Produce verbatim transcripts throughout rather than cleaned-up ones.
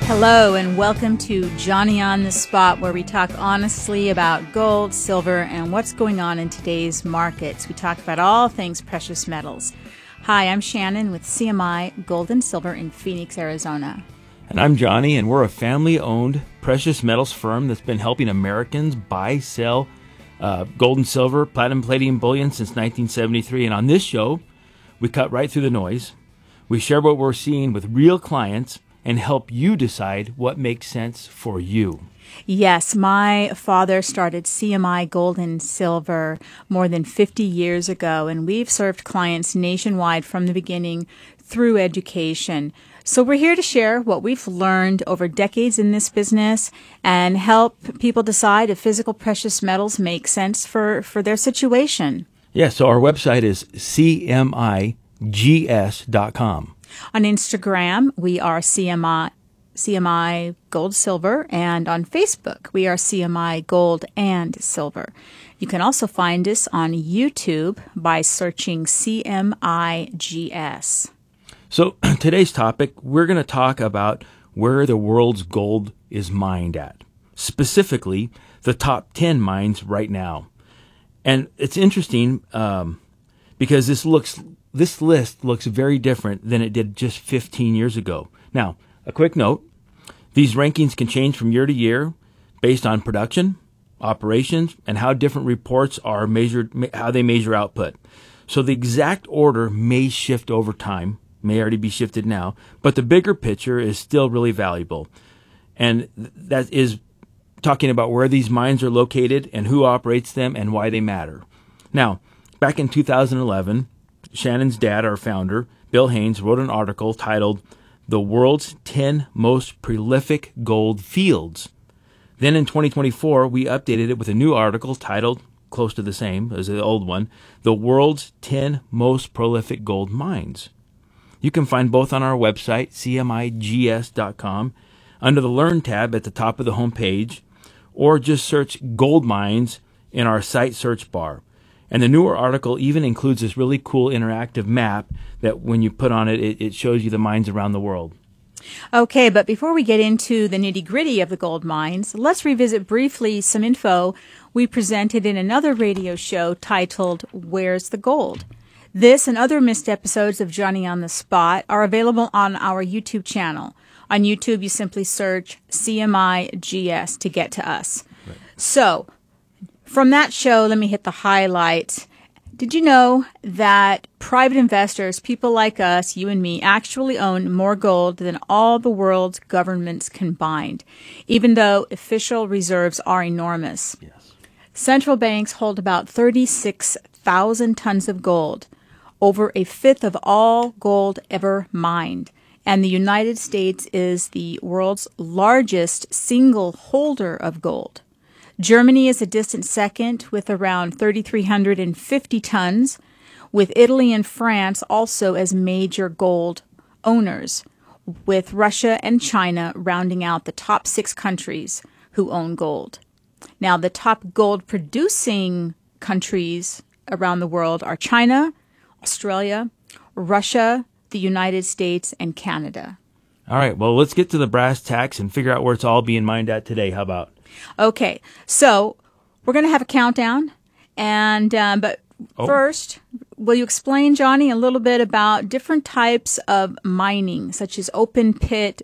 Hello and welcome to Johnny on the Spot, where we talk honestly about gold, silver, and what's going on in today's markets. We talk about all things precious metals. Hi, I'm Shannon with C M I Gold and Silver in Phoenix, Arizona. And I'm Johnny, and we're a family-owned precious metals firm that's been helping Americans buy, sell uh, gold and silver, platinum, palladium, bullion since nineteen seventy-three. And on this show, we cut right through the noise. We share what we're seeing with real clients and help you decide what makes sense for you. Yes, my father started C M I Gold and Silver more than fifty years ago, and we've served clients nationwide from the beginning through education. So we're here to share what we've learned over decades in this business and help people decide if physical precious metals make sense for, for their situation. Yeah, so our website is C M I G S dot com. On Instagram, we are C M I, C M I Gold Silver, and on Facebook, we are C M I Gold and Silver. You can also find us on YouTube by searching C M I G S. So today's topic, we're going to talk about where the world's gold is mined at, specifically the top ten mines right now. And it's interesting um, because this looks this list looks very different than it did just fifteen years ago. Now, a quick note, these rankings can change from year to year based on production, operations, and how different reports are measured, how they measure output. So the exact order may shift over time, may already be shifted now, but the bigger picture is still really valuable. And that is talking about where these mines are located and who operates them and why they matter. Now, back in two thousand eleven, Shannon's dad, our founder, Bill Haynes, wrote an article titled The World's ten Most Prolific Gold Fields. Then in twenty twenty-four, we updated it with a new article titled, close to the same as the old one, The World's ten Most Prolific Gold Mines. You can find both on our website, C M I G S dot com, under the Learn tab at the top of the home page, or just search gold mines in our site search bar. And the newer article even includes this really cool interactive map that when you put on it, it, it shows you the mines around the world. Okay, but before we get into the nitty-gritty of the gold mines, let's revisit briefly some info we presented in another radio show titled Where's the Gold? This and other missed episodes of Johnny on the Spot are available on our YouTube channel. On YouTube, you simply search C M I G S to get to us. Right. So, from that show, let me hit the highlights. Did you know that private investors, people like us, you and me, actually own more gold than all the world's governments combined, even though official reserves are enormous? Yes. Central banks hold about thirty-six thousand tons of gold, over a fifth of all gold ever mined. And the United States is the world's largest single holder of gold. Germany is a distant second with around three thousand three hundred fifty tons, with Italy and France also as major gold owners, with Russia and China rounding out the top six countries who own gold. Now, the top gold producing countries around the world are China, Australia, Russia, the United States, and Canada. All right, well, let's get to the brass tacks and figure out where it's all being mined at today. How about? Okay, so we're going to have a countdown, and um, but oh. first, will you explain, Johnny, a little bit about different types of mining, such as open pit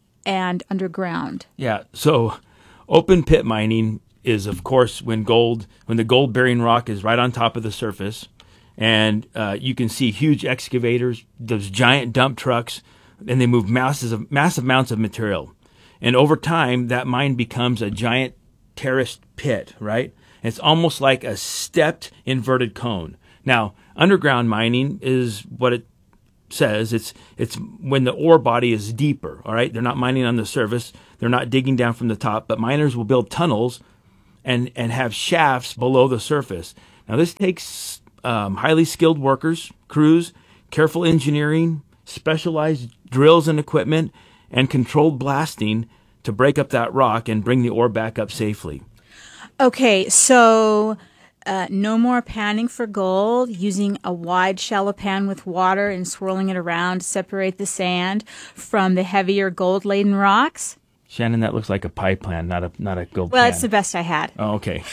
and underground? Yeah, so open pit mining is, of course, when gold, when the gold-bearing rock is right on top of the surface, and uh, you can see huge excavators, those giant dump trucks, and they move massive, massive amounts of material. And over time, that mine becomes a giant terraced pit, right? It's almost like a stepped inverted cone. Now, underground mining is what it says. It's it's when the ore body is deeper, all right? They're not mining on the surface. They're not digging down from the top, but miners will build tunnels and, and have shafts below the surface. Now, this takes um, highly skilled workers, crews, careful engineering, specialized drills and equipment, and controlled blasting to break up that rock and bring the ore back up safely. Okay, so Uh, no more panning for gold, using a wide shallow pan with water and swirling it around to separate the sand from the heavier gold-laden rocks. Shannon, that looks like a pie plan, not a not a gold Well, pan. it's the best I had. Oh, okay.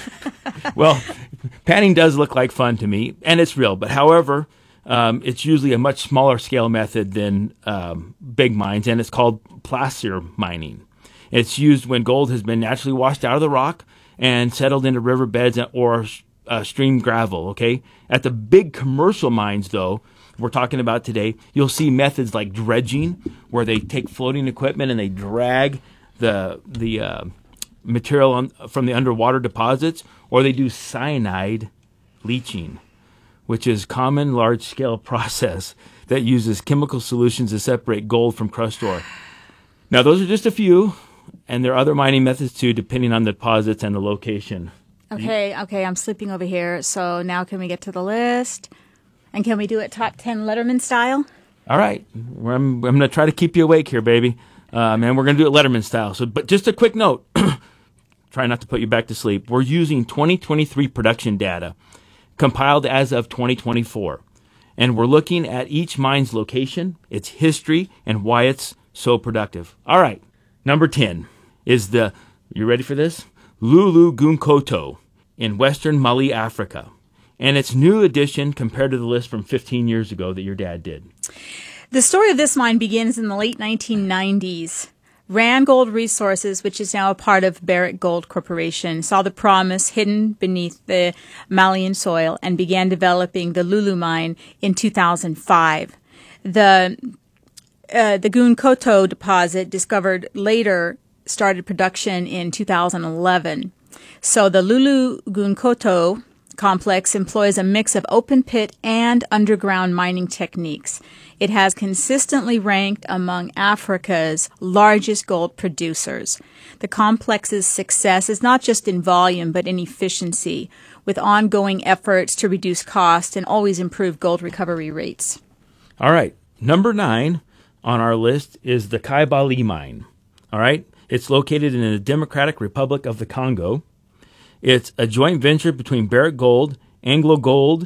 Well, panning does look like fun to me, and it's real. But however, um, it's usually a much smaller scale method than um, big mines, and it's called placer mining. It's used when gold has been naturally washed out of the rock and settled into riverbeds or uh, stream gravel, okay? At the big commercial mines, though, we're talking about today, you'll see methods like dredging, where they take floating equipment and they drag the the uh, material on, from the underwater deposits, or they do cyanide leaching, which is common large-scale process that uses chemical solutions to separate gold from crushed ore. Now, those are just a few, and there are other mining methods too, depending on the deposits and the location. Okay, okay, I'm slipping over here. So now can we get to the list? And can we do it top ten Letterman style? All right. I'm, I'm going to try to keep you awake here, baby. Um, and we're going to do it Letterman style. So, but just a quick note. Try not to put you back to sleep. We're using twenty twenty-three production data compiled as of twenty twenty-four. And we're looking at each mine's location, its history, and why it's so productive. All right. Number ten is the, you ready for this? Loulo-Gounkoto in western Mali, Africa. And it's new addition compared to the list from fifteen years ago that your dad did. The story of this mine begins in the late nineteen nineties. Randgold Resources, which is now a part of Barrick Gold Corporation, saw the promise hidden beneath the Malian soil and began developing the Loulo mine in two thousand five. The uh, the Gounkoto deposit, discovered later, started production in two thousand eleven. So the Loulo-Gounkoto complex employs a mix of open pit and underground mining techniques. It has consistently ranked among Africa's largest gold producers. The complex's success is not just in volume, but in efficiency, with ongoing efforts to reduce cost and always improve gold recovery rates. All right. Number nine on our list is the Kibali mine. All right. It's located in the Democratic Republic of the Congo. It's a joint venture between Barrick Gold, Anglo Gold,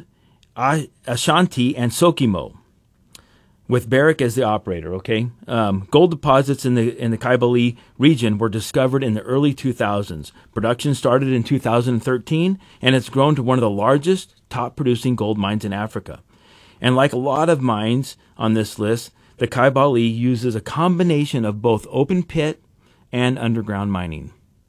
Ashanti, and Sokimo, with Barrick as the operator. Okay, um, gold deposits in the in the Kibali region were discovered in the early two thousands. Production started in two thousand thirteen, and it's grown to one of the largest top-producing gold mines in Africa. And like a lot of mines on this list, the Kibali uses a combination of both open pit and underground mining.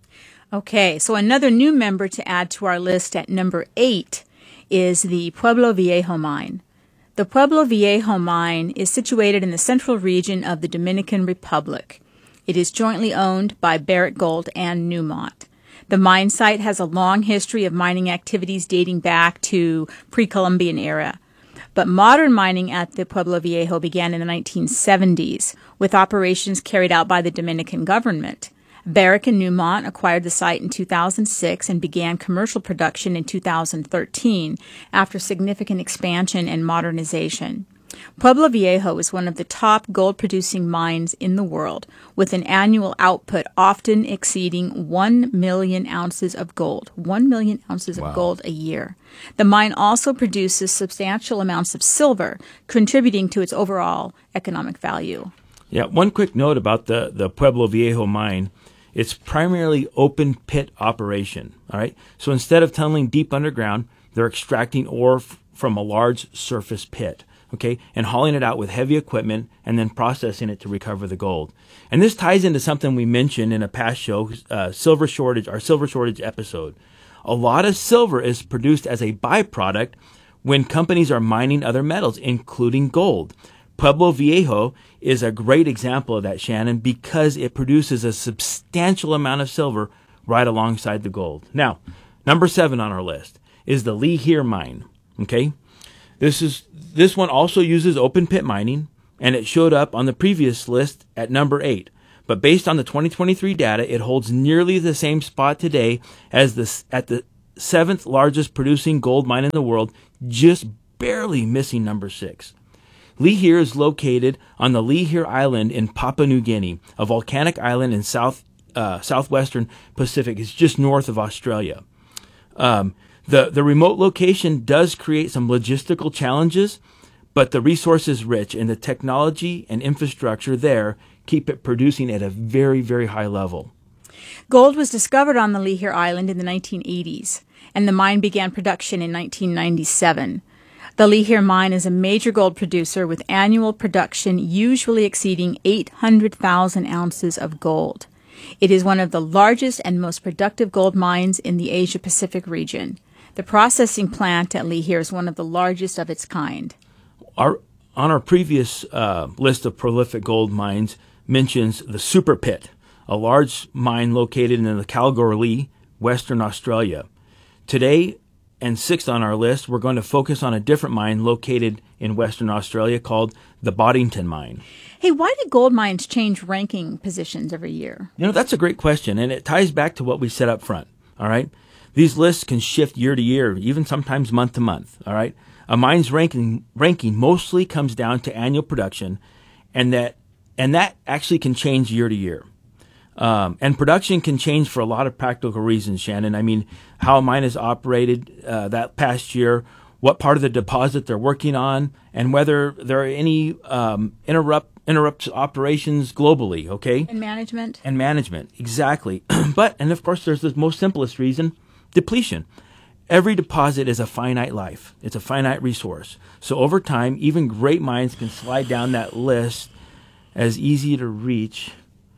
Okay, so another new member to add to our list at number eight is the Pueblo Viejo mine. The Pueblo Viejo mine is situated in the central region of the Dominican Republic. It is jointly owned by Barrick Gold and Newmont. The mine site has a long history of mining activities dating back to pre-Columbian era. But modern mining at the Pueblo Viejo began in the nineteen seventies, with operations carried out by the Dominican government. Barrick and Newmont acquired the site in two thousand six and began commercial production in two thousand thirteen after significant expansion and modernization. Pueblo Viejo is one of the top gold-producing mines in the world, with an annual output often exceeding one million ounces of gold. one million ounces Wow. of gold a year. The mine also produces substantial amounts of silver, contributing to its overall economic value. Yeah, one quick note about the, the Pueblo Viejo mine. It's primarily open pit operation, all right? So instead of tunneling deep underground, they're extracting ore f- from a large surface pit, okay, and hauling it out with heavy equipment and then processing it to recover the gold. And this ties into something we mentioned in a past show, uh, silver shortage, our silver shortage episode. A lot of silver is produced as a byproduct when companies are mining other metals, including gold. Pueblo Viejo is a great example of that, Shannon, because it produces a substantial amount of silver right alongside the gold. Now, number seven on our list is the Lihir mine. Okay, this is this one also uses open pit mining, and it showed up on the previous list at number eight. But based on the twenty twenty-three data, it holds nearly the same spot today as the at the seventh largest producing gold mine in the world, just barely missing number six. Lihir is located on the Lihir Island in Papua New Guinea, a volcanic island in south uh, southwestern Pacific. It's just north of Australia. Um, The, the remote location does create some logistical challenges, but the resource is rich, and the technology and infrastructure there keep it producing at a very, very high level. Gold was discovered on the Lihir Island in the nineteen eighties, and the mine began production in nineteen ninety-seven. The Lihir mine is a major gold producer with annual production usually exceeding eight hundred thousand ounces of gold. It is one of the largest and most productive gold mines in the Asia-Pacific region. The processing plant at Lihir is one of the largest of its kind. Our, on our previous uh, list of prolific gold mines mentions the Super Pit, a large mine located in the Kalgoorlie, Western Australia. Today, and sixth on our list, we're going to focus on a different mine located in Western Australia called the Boddington Mine. Hey, why do gold mines change ranking positions every year? You know, that's a great question, and it ties back to what we said up front, all right? These lists can shift year to year, even sometimes month to month, all right? A mine's ranking ranking mostly comes down to annual production, and that and that actually can change year to year. Um, and production can change for a lot of practical reasons, Shannon. I mean, how a mine is operated uh, that past year, what part of the deposit they're working on, and whether there are any um, interrupt interrupts operations globally, okay? And management. And management, exactly. But, and of course, there's the most simplest reason, depletion. Every deposit is a finite life. It's a finite resource. So over time, even great mines can slide down that list as easy to reach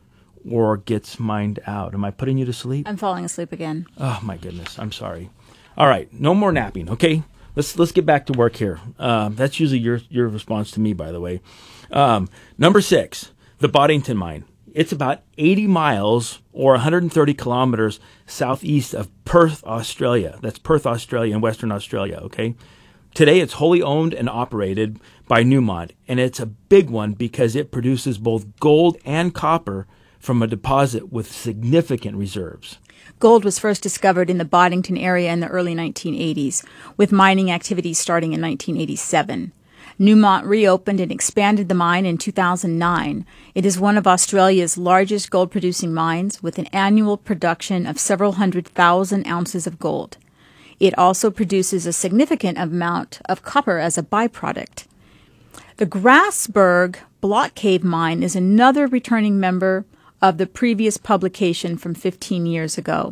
or gets mined out. Am I putting you to sleep? I'm falling asleep again. Oh, my goodness. I'm sorry. All right. No more napping, okay? Let's let's get back to work here. Um, that's usually your, your response to me, by the way. Um, number six, the Boddington Mine. It's about eighty miles or one hundred thirty kilometers southeast of Perth, Australia. That's Perth, Australia in Western Australia, okay? Today, it's wholly owned and operated by Newmont, and it's a big one because it produces both gold and copper from a deposit with significant reserves. Gold was first discovered in the Boddington area in the early nineteen eighties, with mining activities starting in nineteen eighty-seven. Newmont reopened and expanded the mine in two thousand nine. It is one of Australia's largest gold-producing mines, with an annual production of several hundred thousand ounces of gold. It also produces a significant amount of copper as a byproduct. The Grasberg Block Cave Mine is another returning member of the previous publication from fifteen years ago.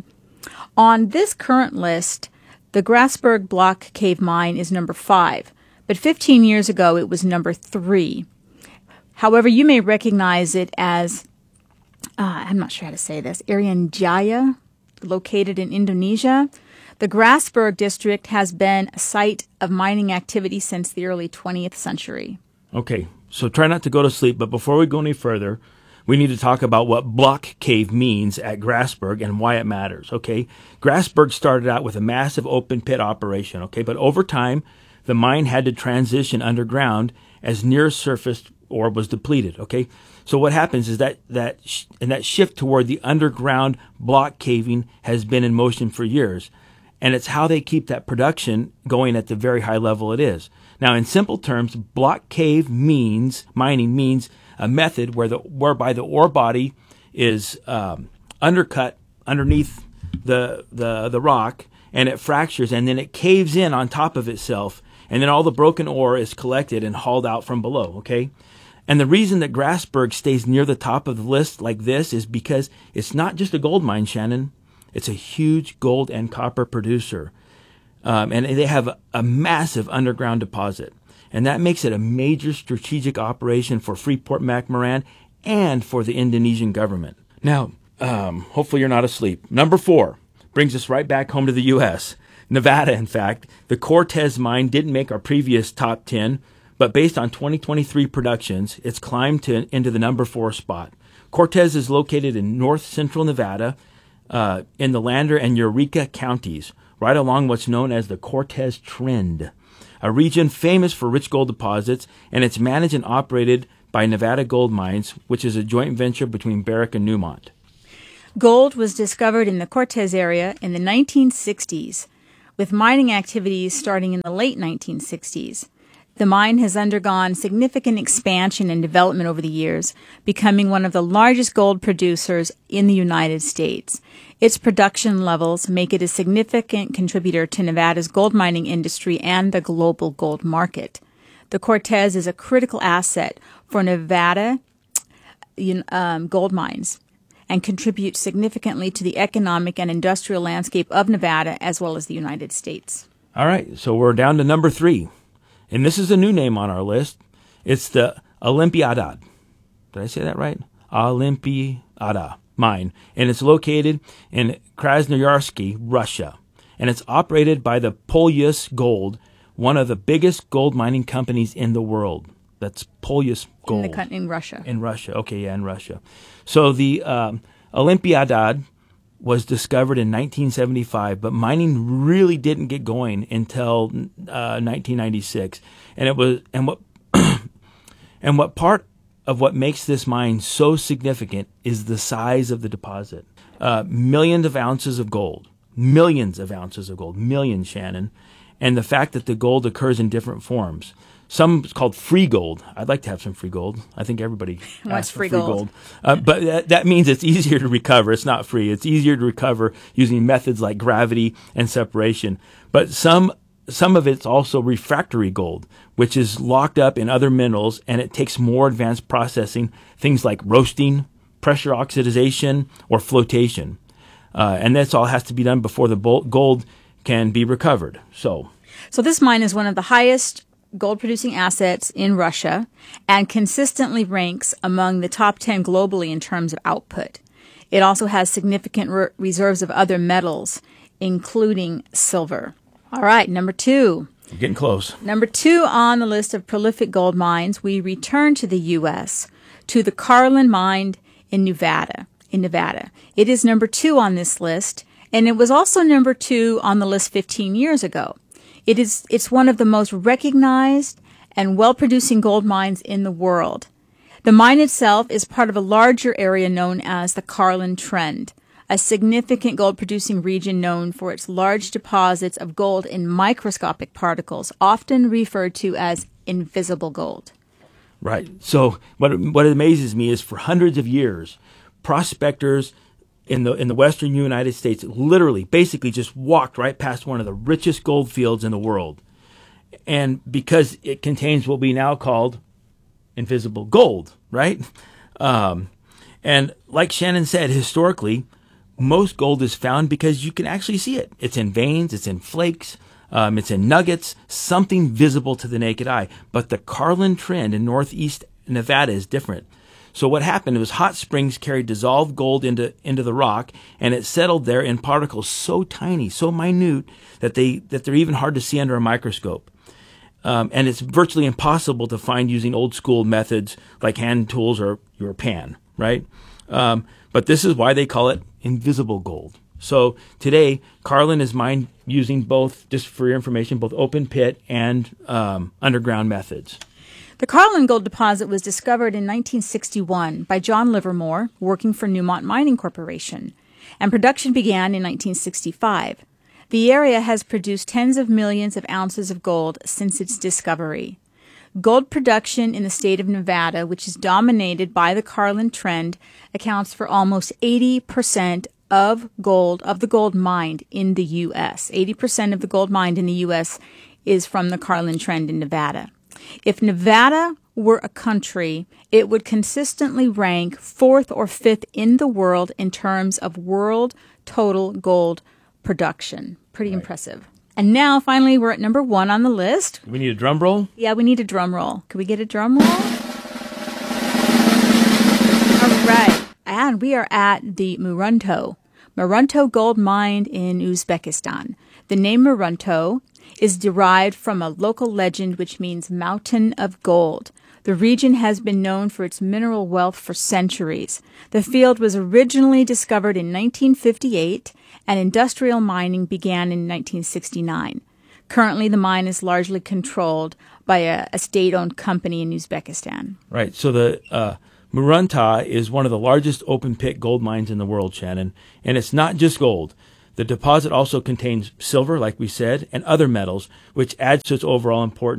On this current list, the Grasberg Block Cave Mine is number five, but fifteen years ago it was number three. However, you may recognize it as, uh, I'm not sure how to say this, Irian Jaya, located in Indonesia. The Grasberg district has been a site of mining activity since the early twentieth century. Okay, so try not to go to sleep, but before we go any further, we need to talk about what block cave means at Grasberg and why it matters, okay? Grasberg started out with a massive open pit operation, okay? But over time, the mine had to transition underground as near surface ore was depleted, okay? So what happens is that that sh- and that shift toward the underground block caving has been in motion for years. And it's how they keep that production going at the very high level it is. Now, in simple terms, block cave means, mining means a method where the whereby the ore body is um, undercut underneath the, the the rock, and it fractures, and then it caves in on top of itself, and then all the broken ore is collected and hauled out from below, okay? And the reason that Grasberg stays near the top of the list like this is because it's not just a gold mine, Shannon. It's a huge gold and copper producer. Um, and they have a, a massive underground deposit. And that makes it a major strategic operation for Freeport-McMoRan and for the Indonesian government. Now, um, hopefully you're not asleep. Number four brings us right back home to the U S Nevada, in fact. The Cortez mine didn't make our previous top ten, but based on twenty twenty-three productions, it's climbed to, into the number four spot. Cortez is located in north-central Nevada, uh, in the Lander and Eureka counties, right along what's known as the Cortez Trend, a region famous for rich gold deposits, and it's managed and operated by Nevada Gold Mines, which is a joint venture between Barrick and Newmont. Gold was discovered in the Cortez area in the nineteen sixties, with mining activities starting in the late nineteen sixties. The mine has undergone significant expansion and development over the years, becoming one of the largest gold producers in the United States. Its production levels make it a significant contributor to Nevada's gold mining industry and the global gold market. The Cortez is a critical asset for Nevada um, gold mines and contributes significantly to the economic and industrial landscape of Nevada as well as the United States. All right, so we're down to number three. And this is a new name on our list. It's the Olympiada. Did I say that right? Olympiada mine. And it's located in Krasnoyarsky, Russia. And it's operated by the Polyus Gold, one of the biggest gold mining companies in the world. That's Polyus Gold. In, the, in Russia. In Russia. Okay, yeah, in Russia. So the um, Olympiada was discovered in nineteen seventy-five, but mining really didn't get going until uh, nineteen ninety-six. And it was and what and what part of what makes this mine so significant is the size of the deposit. Uh, millions of ounces of gold, millions of ounces of gold, millions, Shannon, and the fact that the gold occurs in different forms. Some is called free gold. I'd like to have some free gold. I think everybody wants free, free gold. gold. Uh, but that, that means it's easier to recover. It's not free. It's easier to recover using methods like gravity and separation. But some some of it's also refractory gold, which is locked up in other minerals, and it takes more advanced processing, things like roasting, pressure oxidation, or flotation. Uh, and this all has to be done before the gold can be recovered. So, so this mine is one of the highest gold-producing assets in Russia and consistently ranks among the top ten globally in terms of output. It also has significant re- reserves of other metals, including silver. All right, number two. We're getting close. Number two on the list of prolific gold mines, we return to the U S, to the Carlin Mine in Nevada. In Nevada. It is number two on this list, and it was also number two on the list fifteen years ago. It is, it's one of the most recognized and well-producing gold mines in the world. The mine itself is part of a larger area known as the Carlin Trend, a significant gold-producing region known for its large deposits of gold in microscopic particles, often referred to as invisible gold. Right. So what what amazes me is for hundreds of years, prospectors in the in the western United States literally basically just walked right past one of the richest gold fields in the world. And because it contains what we now called invisible gold, right? Um, and like Shannon said, historically, most gold is found because you can actually see it. It's in veins, it's in flakes, um, it's in nuggets, something visible to the naked eye. But the Carlin Trend in northeast Nevada is different. So what happened was hot springs carried dissolved gold into into the rock, and it settled there in particles so tiny, so minute that they that they're even hard to see under a microscope. Um, and it's virtually impossible to find using old school methods like hand tools or your pan, right? Um, but this is why they call it invisible gold. So today, Carlin is mined using both, just for your information, both open pit and um, underground methods. The Carlin gold deposit was discovered in nineteen sixty-one by John Livermore, working for Newmont Mining Corporation, and production began in nineteen sixty-five. The area has produced tens of millions of ounces of gold since its discovery. Gold production in the state of Nevada, which is dominated by the Carlin Trend, accounts for almost eighty percent of gold, of the gold mined in the U S. eighty percent of the gold mined in the U S is from the Carlin Trend in Nevada. If Nevada were a country, it would consistently rank fourth or fifth in the world in terms of world total gold production. Pretty right. Impressive. And now, finally, we're at number one on the list. We need a drum roll? Yeah, we need a drum roll. Can we get a drum roll? All right. And we are at the Murunto. Murunto gold mine in Uzbekistan. The name Murunto is derived from a local legend which means mountain of gold. The region has been known for its mineral wealth for centuries. The field was originally discovered in nineteen fifty-eight, and industrial mining began in nineteen sixty-nine. Currently, the mine is largely controlled by a, a state-owned company in Uzbekistan. Right. So the uh, Murunta is one of the largest open-pit gold mines in the world, Shannon, and it's not just gold. The deposit also contains silver, like we said, and other metals, which adds to its overall importance.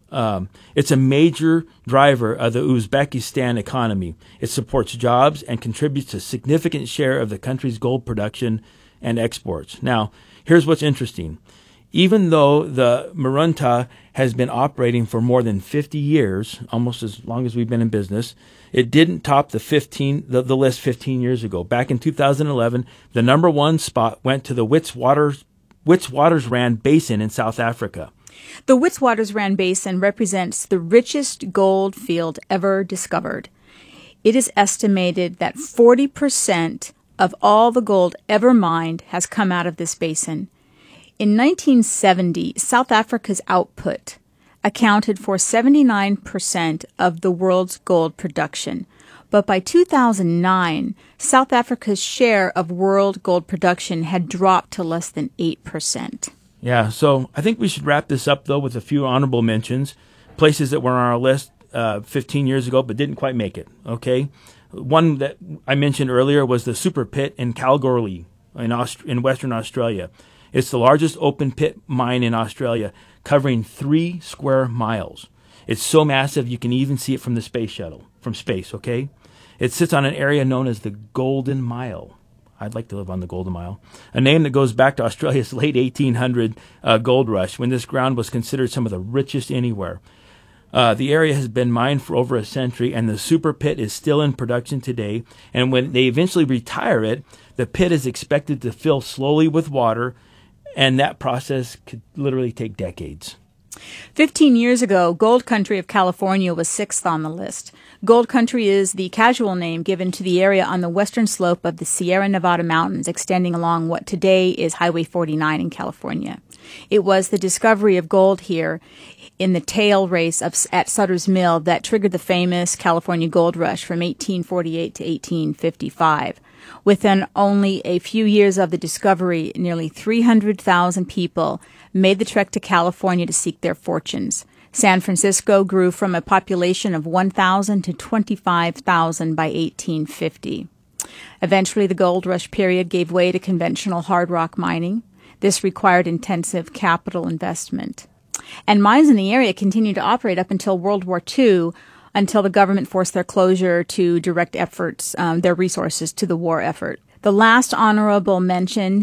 Um, it's a major driver of the Uzbekistan economy. It supports jobs and contributes a significant share of the country's gold production and exports. Now, here's what's interesting. Even though the Marunta has been operating for more than fifty years, almost as long as we've been in business, it didn't top the fifteen the, the list fifteen years ago. Back in two thousand eleven, the number one spot went to the Witwatersrand Witwatersrand Basin in South Africa. The Witwatersrand Basin represents the richest gold field ever discovered. It is estimated that forty percent of all the gold ever mined has come out of this basin. In nineteen seventy, South Africa's output accounted for seventy-nine percent of the world's gold production. But by two thousand nine, South Africa's share of world gold production had dropped to less than eight percent. Yeah, so I think we should wrap this up, though, with a few honorable mentions, places that were on our list uh, fifteen years ago but didn't quite make it, okay? One that I mentioned earlier was the Super Pit in Kalgoorlie in, Aust- in Western Australia. It's the largest open pit mine in Australia, covering three square miles. It's so massive you can even see it from the space shuttle, from space, okay? It sits on an area known as the Golden Mile. I'd like to live on the Golden Mile, a name that goes back to Australia's late eighteen hundred uh, gold rush, when this ground was considered some of the richest anywhere. Uh, the area has been mined for over a century, and the Super Pit is still in production today. And when they eventually retire it, the pit is expected to fill slowly with water, and that process could literally take decades. Fifteen years ago, Gold Country of California was sixth on the list. Gold Country is the casual name given to the area on the western slope of the Sierra Nevada mountains, extending along what today is Highway forty-nine in California. It was the discovery of gold here in the tail race of, at Sutter's Mill that triggered the famous California Gold Rush from eighteen forty-eight to eighteen fifty-five. Within only a few years of the discovery, nearly three hundred thousand people made the trek to California to seek their fortunes. San Francisco grew from a population of one thousand to twenty-five thousand by eighteen fifty. Eventually, the gold rush period gave way to conventional hard rock mining. This required intensive capital investment. And mines in the area continued to operate up until World War Two, until the government forced their closure to direct efforts, um, their resources to the war effort. The last honorable mention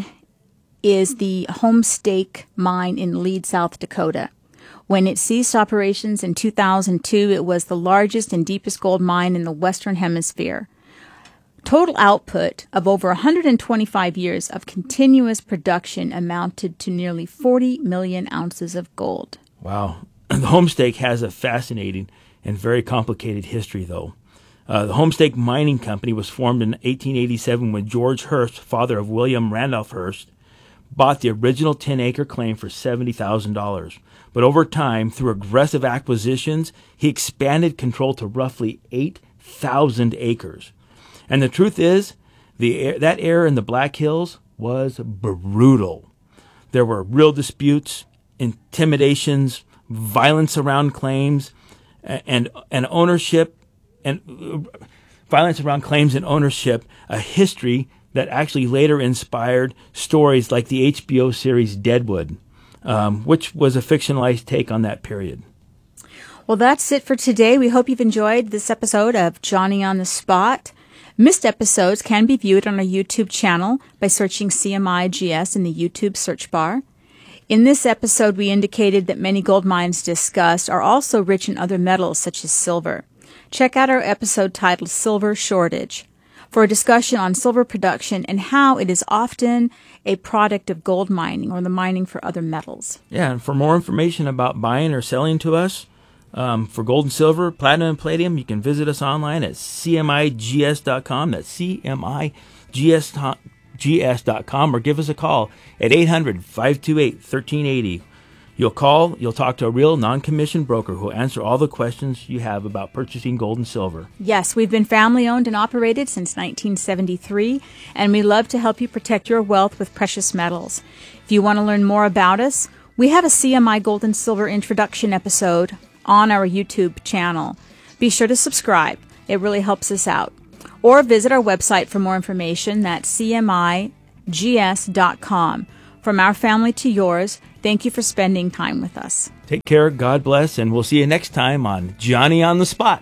is the Homestake mine in Lead, South Dakota. When it ceased operations in two thousand two, it was the largest and deepest gold mine in the Western Hemisphere. Total output of over one hundred twenty-five years of continuous production amounted to nearly forty million ounces of gold. Wow. The Homestake has a fascinating and very complicated history, though. Uh, the Homestake Mining Company was formed in eighteen eighty-seven when George Hearst, father of William Randolph Hearst, bought the original ten-acre claim for seventy thousand dollars. But over time, through aggressive acquisitions, he expanded control to roughly eight thousand acres. And the truth is, the that era in the Black Hills was brutal. There were real disputes, intimidations, violence around claims, and and ownership, and uh, violence around claims and ownership, a history that actually later inspired stories like the H B O series Deadwood, um, which was a fictionalized take on that period. Well, that's it for today. We hope you've enjoyed this episode of Johnny on the Spot. Missed episodes can be viewed on our YouTube channel by searching C M I G S in the YouTube search bar. In this episode, we indicated that many gold mines discussed are also rich in other metals such as silver. Check out our episode titled Silver Shortage for a discussion on silver production and how it is often a product of gold mining or the mining for other metals. Yeah, and for more information about buying or selling to us um, for gold and silver, platinum and palladium, you can visit us online at C M I G S dot com. That's C M I G S dot com, or give us a call at eight hundred, five two eight, one three eight zero. You'll call, you'll talk to a real non-commissioned broker who will answer all the questions you have about purchasing gold and silver. Yes, we've been family-owned and operated since nineteen seventy-three, and we love to help you protect your wealth with precious metals. If you want to learn more about us, we have a C M I Gold and Silver introduction episode on our YouTube channel. Be sure to subscribe. It really helps us out. Or visit our website for more information. That's C M I G S dot com. From our family to yours, Thank you for spending time with us. Take care, God bless, and we'll see you next time on Johnny on the Spot.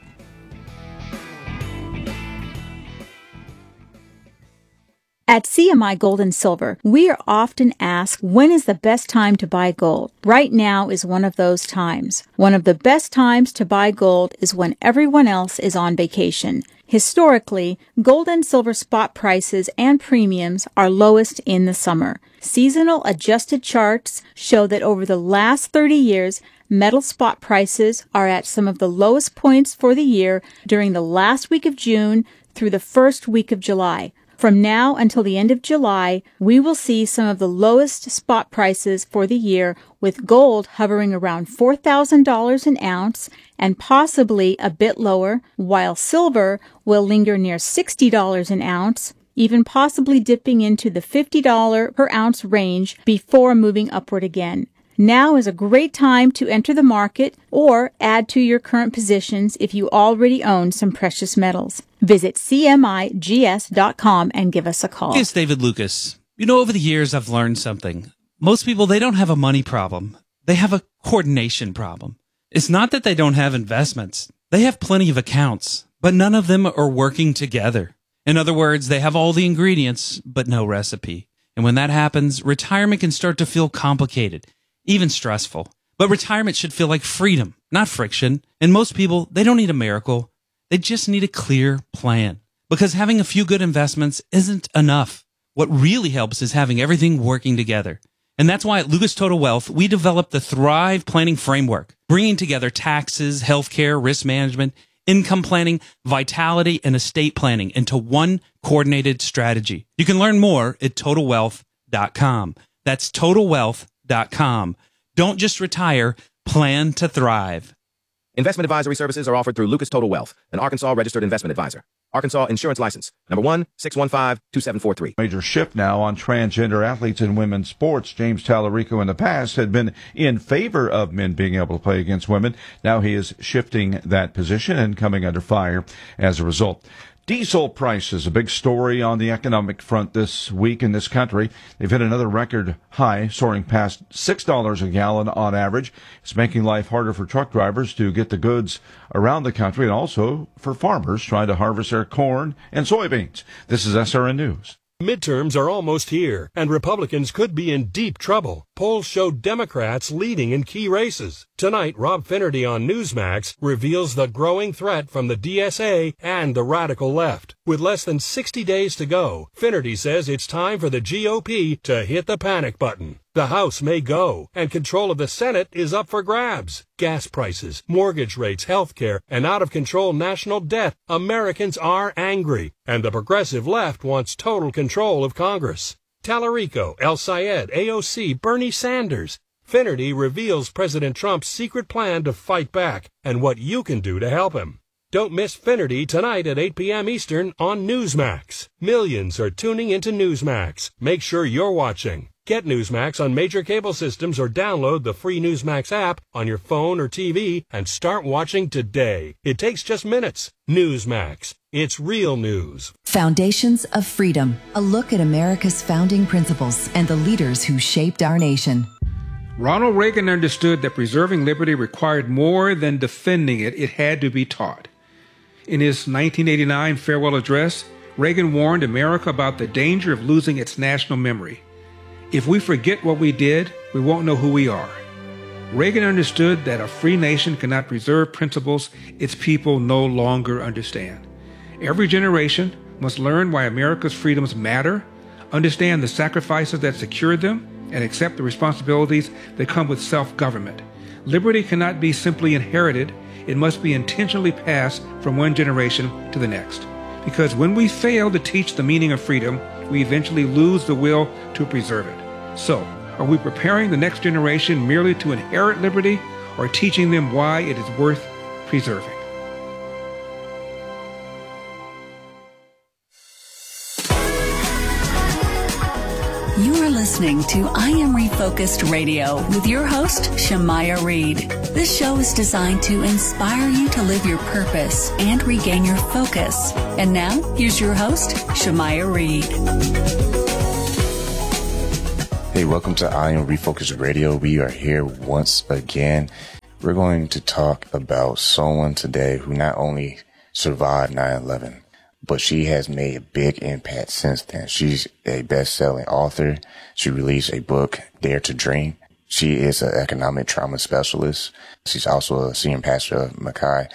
At C M I Gold and Silver, we are often asked, when is the best time to buy gold? Right now is one of those times. One of the best times to buy gold is when everyone else is on vacation. Historically, gold and silver spot prices and premiums are lowest in the summer. Seasonal adjusted charts show that over the last thirty years, metal spot prices are at some of the lowest points for the year during the last week of June through the first week of July. From now until the end of July, we will see some of the lowest spot prices for the year, with gold hovering around four thousand dollars an ounce and possibly a bit lower, while silver will linger near sixty dollars an ounce, even possibly dipping into the fifty dollars per ounce range before moving upward again. Now is a great time to enter the market or add to your current positions if you already own some precious metals. Visit C M I G S dot com and give us a call. It's David Lucas. You know, over the years, I've learned something. Most people, they don't have a money problem. They have a coordination problem. It's not that they don't have investments. They have plenty of accounts, but none of them are working together. In other words, they have all the ingredients, but no recipe. And when that happens, retirement can start to feel complicated, even stressful. But retirement should feel like freedom, not friction. And most people, they don't need a miracle. They just need a clear plan. Because having a few good investments isn't enough. What really helps is having everything working together. And that's why at Lucas Total Wealth, we developed the Thrive Planning Framework, bringing together taxes, healthcare, risk management, income planning, vitality, and estate planning into one coordinated strategy. You can learn more at total wealth dot com. That's total wealth dot com. Don't just retire, plan to thrive. Investment advisory services are offered through Lucas Total Wealth, an Arkansas registered investment advisor. Arkansas Insurance License, number one, six one five, two seven four three. Major shift now on transgender athletes in women's sports. James Tallarico in the past had been in favor of men being able to play against women. Now he is shifting that position and coming under fire as a result. Diesel prices, a big story on the economic front this week in this country. They've hit another record high, soaring past six dollars a gallon on average. It's making life harder for truck drivers to get the goods around the country and also for farmers trying to harvest their corn and soybeans. This is S R N News. Midterms are almost here, and Republicans could be in deep trouble. Polls show Democrats leading in key races. Tonight, Rob Finnerty on Newsmax reveals the growing threat from the D S A and the radical left. With less than sixty days to go, Finnerty says it's time for the G O P to hit the panic button. The House may go, and control of the Senate is up for grabs. Gas prices, mortgage rates, health care, and out-of-control national debt. Americans are angry, and the progressive left wants total control of Congress. Tallarico, El Sayed, A O C, Bernie Sanders. Finnerty reveals President Trump's secret plan to fight back and what you can do to help him. Don't miss Finnerty tonight at eight p.m. Eastern on Newsmax. Millions are tuning into Newsmax. Make sure you're watching. Get Newsmax on major cable systems or download the free Newsmax app on your phone or T V and start watching today. It takes just minutes. Newsmax. It's real news. Foundations of Freedom. A look at America's founding principles and the leaders who shaped our nation. Ronald Reagan understood that preserving liberty required more than defending it. It had to be taught. In his nineteen eighty-nine farewell address, Reagan warned America about the danger of losing its national memory. If we forget what we did, we won't know who we are. Reagan understood that a free nation cannot preserve principles its people no longer understand. Every generation must learn why America's freedoms matter, understand the sacrifices that secured them, and accept the responsibilities that come with self-government. Liberty cannot be simply inherited. It must be intentionally passed from one generation to the next. Because when we fail to teach the meaning of freedom, we eventually lose the will to preserve it. So, are we preparing the next generation merely to inherit liberty, or teaching them why it is worth preserving? You are listening to I Am Refocused Radio with your host, Shemaya Reed. This show is designed to inspire you to live your purpose and regain your focus. And now, here's your host, Shemaya Reed. Hey, welcome to I Am Refocused Radio. We are here once again. We're going to talk about someone today who not only survived nine eleven, but she has made a big impact since then. She's a best-selling author. She released a book, Dare to Dream. She is an economic trauma specialist. She's also a senior pastor of Mackay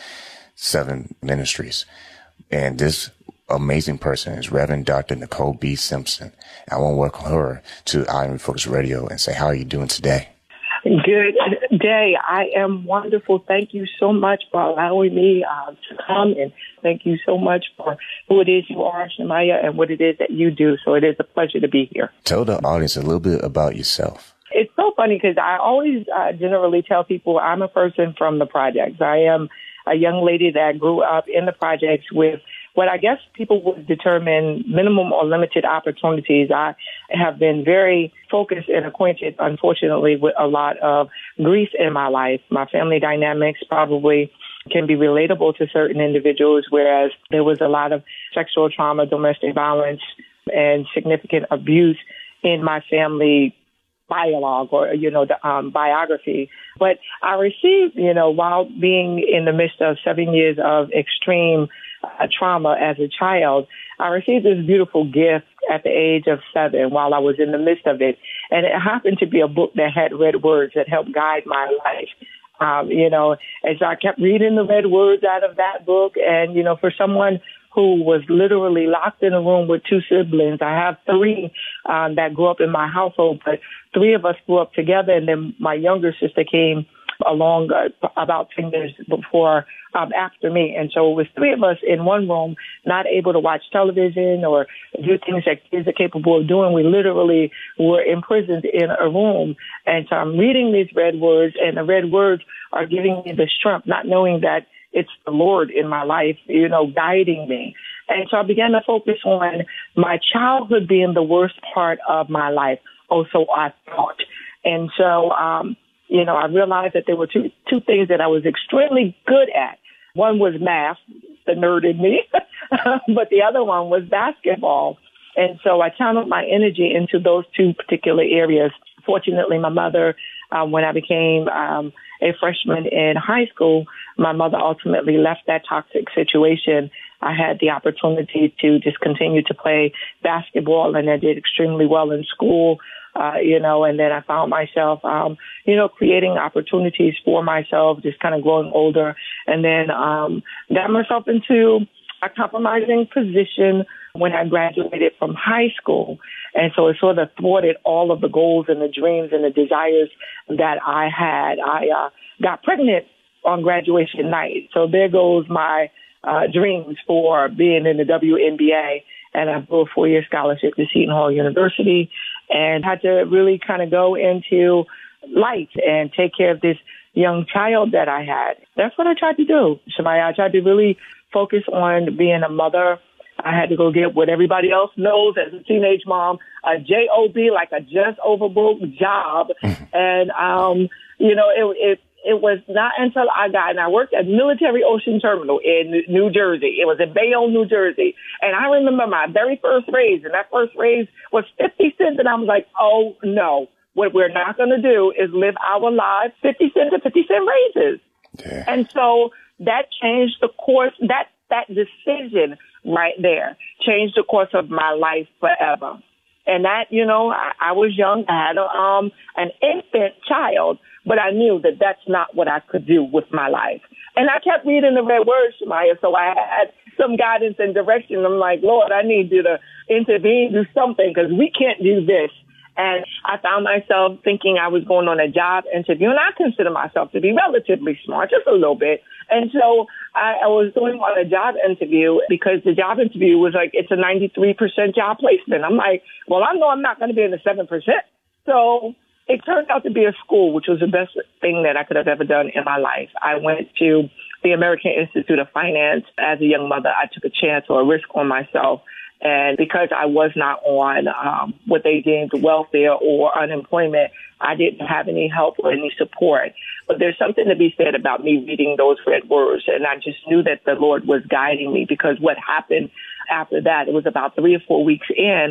Seven Ministries. And this amazing person is Reverend Doctor Nicole B. Simpson. I want to welcome her to I Am Refocused Radio and say, how are you doing today? Good day. I am wonderful. Thank you so much for allowing me uh, to come, and thank you so much for who it is you are, Shemaiah, and what it is that you do. So it is a pleasure to be here. Tell the audience a little bit about yourself. It's so funny because I always uh, generally tell people I'm a person from the projects. I am a young lady that grew up in the projects with what I guess people would determine minimum or limited opportunities. I have been very focused and acquainted, unfortunately, with a lot of grief in my life. My family dynamics probably can be relatable to certain individuals, whereas there was a lot of sexual trauma, domestic violence, and significant abuse in my family dialogue or, you know, the um, biography. But I received, you know, while being in the midst of seven years of extreme uh, trauma as a child, I received this beautiful gift at the age of seven while I was in the midst of it. And it happened to be a book that had red words that helped guide my life. Um, you know, and so I kept reading the red words out of that book. And, you know, for someone who was literally locked in a room with two siblings, I have three um, that grew up in my household, but three of us grew up together. And then my younger sister came along uh, about ten years before, um, after me. And so it was three of us in one room, not able to watch television or do things that kids are capable of doing. We literally were imprisoned in a room. And so I'm reading these red words, and the red words are giving me the strength, not knowing that it's the Lord in my life, you know, guiding me. And so I began to focus on my childhood being the worst part of my life. Oh, so I thought. And so, um, you know, I realized that there were two two things that I was extremely good at. One was math, the nerd in me, but the other one was basketball. And so I channeled my energy into those two particular areas. Fortunately, my mother, um, when I became um, a freshman in high school, my mother ultimately left that toxic situation. I had the opportunity to just continue to play basketball, and I did extremely well in school. Uh, you know, and then I found myself, um, you know, creating opportunities for myself, just kind of growing older, and then um, got myself into a compromising position when I graduated from high school. And so it sort of thwarted all of the goals and the dreams and the desires that I had. I uh, got pregnant on graduation night. So there goes my uh, dreams for being in the W N B A. And I blew a four-year scholarship to Seton Hall University and had to really kind of go into life and take care of this young child that I had. That's what I tried to do, Shemaiah. I tried to really focus on being a mother. I had to go get what everybody else knows as a teenage mom, a J O B, like a just overbooked job. And, um, you know, it, it, it was not until I got, and I worked at Military Ocean Terminal in New Jersey. It was in Bayonne, New Jersey. And I remember my very first raise, and that first raise was fifty cents. And I was like, oh, no, what we're not going to do is live our lives fifty cent to fifty cent raises. Yeah. And so that changed the course, that, that decision right there changed the course of my life forever. And that, you know, I, I was young. I had a, um, an infant child, but I knew that that's not what I could do with my life. And I kept reading the red words, Shemaiah, so I had some guidance and direction. I'm like, Lord, I need you to intervene, do something, because we can't do this. And I found myself thinking I was going on a job interview, and I consider myself to be relatively smart, just a little bit. And so I, I was going on a job interview because the job interview was like, it's a ninety-three percent job placement. I'm like, well, I know I'm not going to be in the seven percent. So it turned out to be a school, which was the best thing that I could have ever done in my life. I went to the American Institute of Finance. As a young mother, I took a chance or a risk on myself. And because I was not on um, what they deemed welfare or unemployment, I didn't have any help or any support. But there's something to be said about me reading those red words. And I just knew that the Lord was guiding me, because what happened after that, it was about three or four weeks in,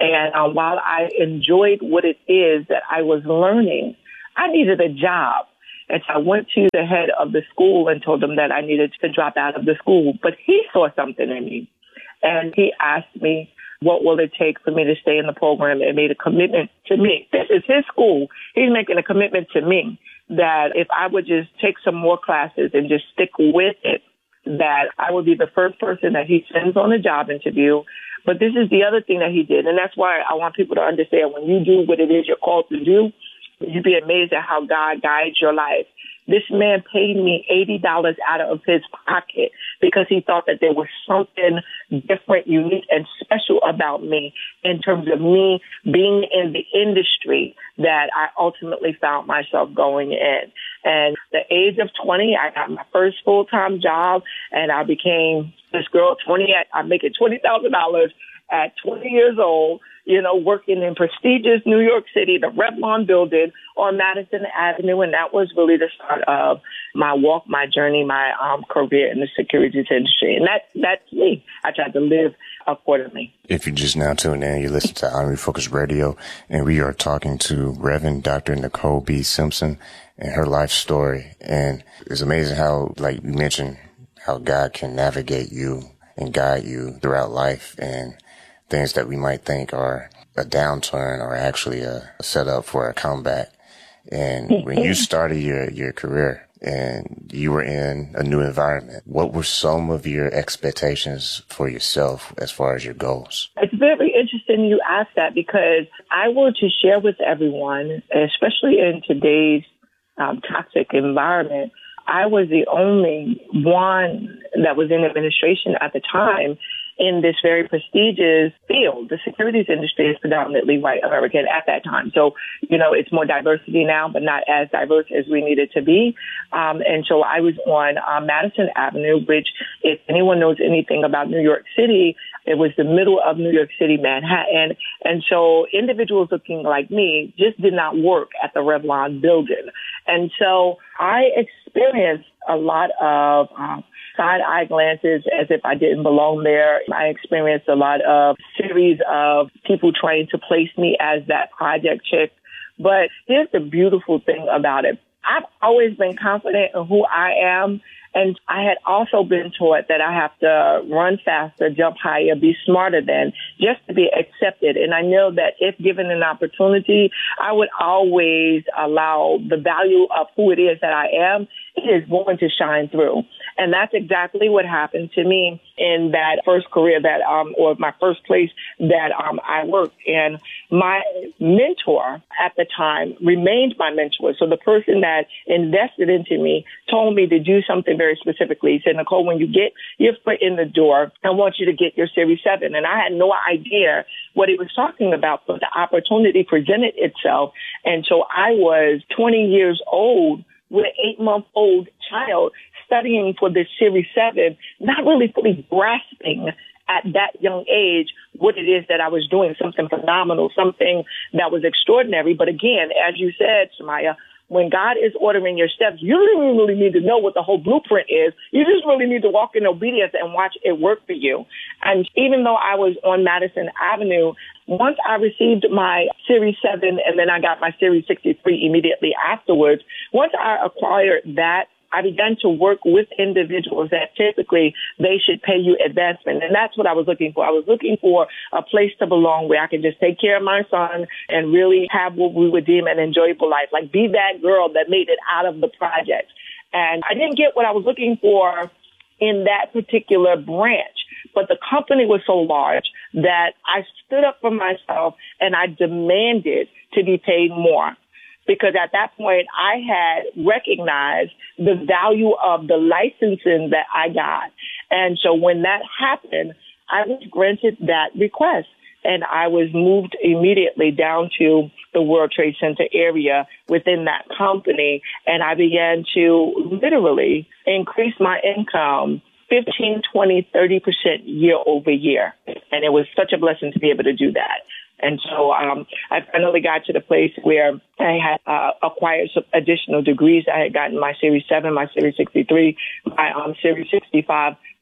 And um, while I enjoyed what it is that I was learning, I needed a job. And so I went to the head of the school and told him that I needed to drop out of the school. But he saw something in me. And he asked me, what will it take for me to stay in the program, and made a commitment to me. This is his school. He's making a commitment to me that if I would just take some more classes and just stick with it, that I would be the first person that he sends on a job interview. But this is the other thing that he did, and that's why I want people to understand when you do what it is you're called to do, you'd be amazed at how God guides your life. This man paid me eighty dollars out of his pocket because he thought that there was something different, unique, and special about me in terms of me being in the industry that I ultimately found myself going in. And at the age of twenty, I got my first full-time job, and I became this girl, twenty, I'm making twenty thousand dollars at twenty years old, you know, working in prestigious New York City, the Revlon building on Madison Avenue. And that was really the start of my walk, my journey, my um, career in the securities industry. And that, that's me. I tried to live accordingly. If you're just now tuning in, you listen to I Am Refocused Radio, and we are talking to Reverend Doctor Nicole B. Simpson and her life story. And it's amazing how, like you mentioned, how God can navigate you and guide you throughout life, and things that we might think are a downturn are actually a, a setup for a comeback. And when you started your, your career and you were in a new environment, what were some of your expectations for yourself as far as your goals? It's very interesting you ask that, because I want to share with everyone, especially in today's um, toxic environment, I was the only one that was in administration at the time in this very prestigious field. The securities industry is predominantly white American at that time. So, you know, it's more diversity now, but not as diverse as we need it to be. Um, and so I was on um, Madison Avenue, which, if anyone knows anything about New York City, it was the middle of New York City, Manhattan. And so individuals looking like me just did not work at the Revlon building. And so I experienced a lot of um, side-eye glances as if I didn't belong there. I experienced a lot of series of people trying to place me as that project chick. But here's the beautiful thing about it. I've always been confident in who I am. And I had also been taught that I have to run faster, jump higher, be smarter than, just to be accepted. And I know that if given an opportunity, I would always allow the value of who it is that I am, it is going to shine through. And that's exactly what happened to me in that first career that, um, or my first place that um, I worked. And my mentor at the time remained my mentor. So the person that invested into me told me to do something very specifically. He said, Nicole, when you get your foot in the door, I want you to get your Series seven. And I had no idea what he was talking about, but the opportunity presented itself. And so I was twenty years old with an eight-month-old child studying for this Series seven, not really fully grasping at that young age what it is that I was doing, something phenomenal, something that was extraordinary. But again, as you said, Shemaya, when God is ordering your steps, you don't even really need to know what the whole blueprint is. You just really need to walk in obedience and watch it work for you. And even though I was on Madison Avenue, once I received my Series seven and then I got my Series sixty-three immediately afterwards, once I acquired that, I began to work with individuals that typically they should pay you advancement. And that's what I was looking for. I was looking for a place to belong where I could just take care of my son and really have what we would deem an enjoyable life, like be that girl that made it out of the project. And I didn't get what I was looking for in that particular branch, but the company was so large that I stood up for myself and I demanded to be paid more. Because at that point, I had recognized the value of the licensing that I got. And so when that happened, I was granted that request. And I was moved immediately down to the World Trade Center area within that company. And I began to literally increase my income fifteen, twenty, thirty percent year over year. And it was such a blessing to be able to do that. And so um, I finally got to the place where I had uh, acquired some additional degrees. I had gotten my Series seven, my Series sixty-three, my um, Series sixty-five,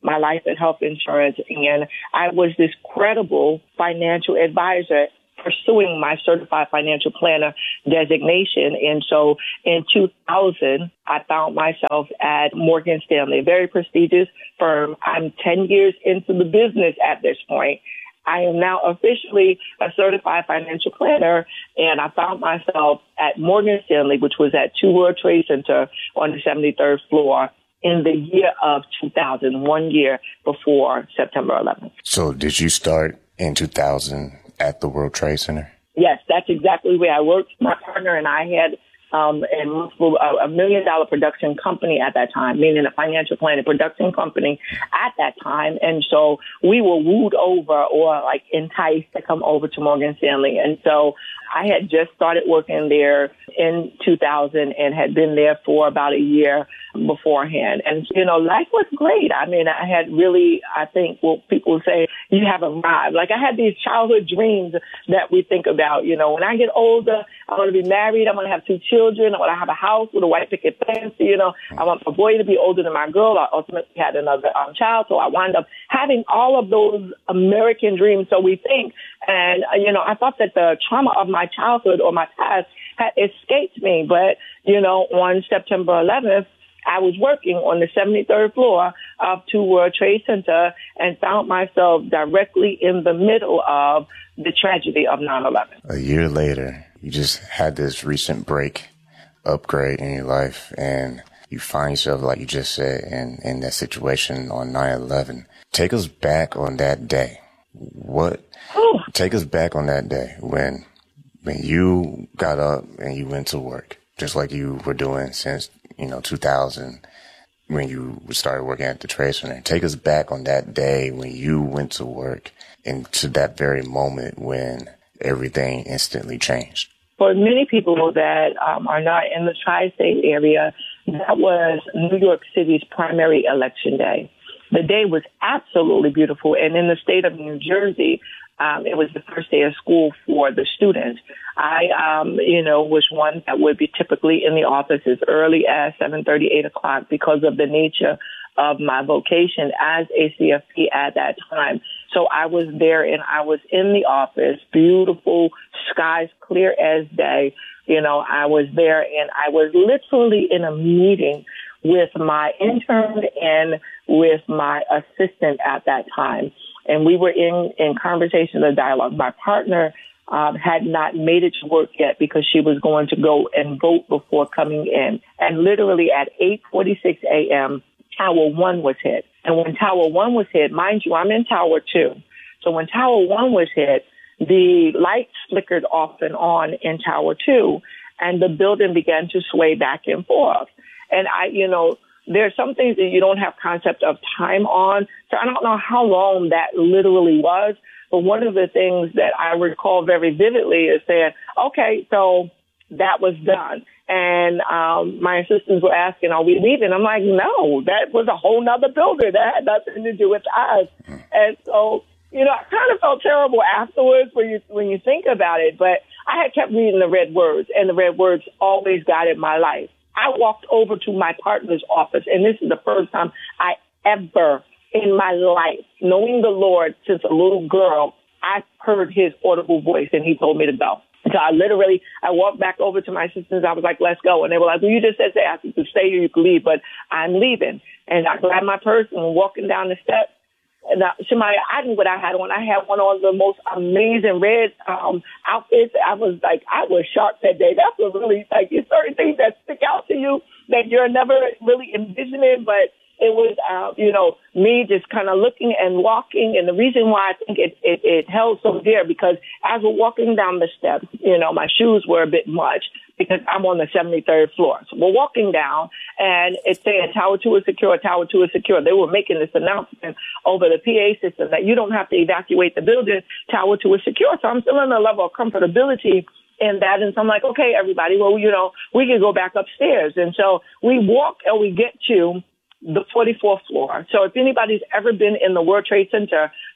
my life and health insurance. And I was this credible financial advisor pursuing my certified financial planner designation. And so in two thousand, I found myself at Morgan Stanley, a very prestigious firm. I'm ten years into the business at this point. I am now officially a certified financial planner, and I found myself at Morgan Stanley, which was at Two World Trade Center on the seventy-third floor in the year of two thousand, one year before September eleventh. So did you start in two thousand at the World Trade Center? Yes, that's exactly where I worked. My partner and I had um, a, a million dollar production company at that time, meaning a financial planning production company at that time. And so we were wooed over or like enticed to come over to Morgan Stanley. And so I had just started working there in two thousand and had been there for about a year beforehand. And, you know, life was great. I mean, I had really, I think, well, people say you have arrived. Like I had these childhood dreams that we think about, you know, when I get older, I want to be married. I want to have two children. I want to have a house with a white picket fence. You know, I want my boy to be older than my girl. I ultimately had another um, child. So I wound up having all of those American dreams. So we think, and, uh, you know, I thought that the trauma of my childhood or my past had escaped me. But, you know, on September eleventh, I was working on the seventy-third floor of Two World Trade Center and found myself directly in the middle of the tragedy of nine eleven. A year later, you just had this recent break, upgrade in your life, and you find yourself, like you just said, in, in that situation on nine eleven. Take us back on that day. What? Ooh. Take us back on that day when when you got up and you went to work, just like you were doing since, you know, two thousand, when you started working at the Trade Center. Take us back on that day when you went to work and to that very moment when everything instantly changed. For many people that um, are not in the tri-state area, that was New York City's primary election day. The day was absolutely beautiful. And in the state of New Jersey, Um, it was the first day of school for the students. I, um, you know, was one that would be typically in the office as early as seven thirty, eight o'clock because of the nature of my vocation as a C F P at that time. So I was there and I was in the office, beautiful skies, clear as day. You know, I was there and I was literally in a meeting with my intern and with my assistant at that time. And we were in, in conversation or dialogue. My partner um, had not made it to work yet because she was going to go and vote before coming in. And literally at eight forty-six a.m., Tower one was hit. And when Tower one was hit, mind you, I'm in Tower two. So when Tower one was hit, the lights flickered off and on in Tower two, and the building began to sway back and forth. And I, you know, there are some things that you don't have concept of time on. So I don't know how long that literally was. But one of the things that I recall very vividly is saying, okay, so that was done. And um, my assistants were asking, are we leaving? I'm like, no, that was a whole nother building. That had nothing to do with us. And so, you know, I kind of felt terrible afterwards when you, when you think about it. But I had kept reading the red words, and the red words always guided my life. I walked over to my partner's office, and this is the first time I ever in my life, knowing the Lord since a little girl, I heard his audible voice, and he told me to go. So I literally, I walked back over to my assistants. I was like, let's go. And they were like, well, you just said that. I said, to stay here, you can leave, but I'm leaving. And I grabbed my purse and walking down the steps. And uh, Shemaya, I knew what I had on. I had one of the most amazing red um, outfits. I was like, I was sharp that day. That's what really, like, it's certain things that stick out to you that you're never really envisioning, but it was, uh, you know, me just kind of looking and walking. And the reason why I think it, it, it held so dear, because as we're walking down the steps, you know, my shoes were a bit much because I'm on the seventy-third floor. So we're walking down and it's saying Tower two is secure, Tower two is secure. They were making this announcement over the P A system that you don't have to evacuate the building. Tower two is secure. So I'm still in a level of comfortability in that. And so I'm like, okay, everybody, well, you know, we can go back upstairs. And so we walk and we get to the forty-fourth floor. So if anybody's ever been in the World Trade Center,